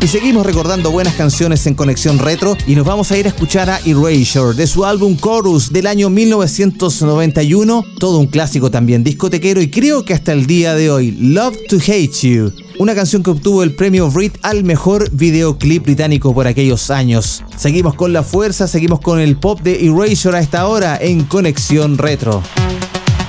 Y seguimos recordando buenas canciones en Conexión Retro y nos vamos a ir a escuchar a Erasure de su álbum Chorus del año 1991, todo un clásico también discotequero y creo que hasta el día de hoy, Love to Hate You, una canción que obtuvo el premio Brit al mejor videoclip británico por aquellos años. Seguimos con la fuerza, seguimos con el pop de Erasure a esta hora en Conexión Retro.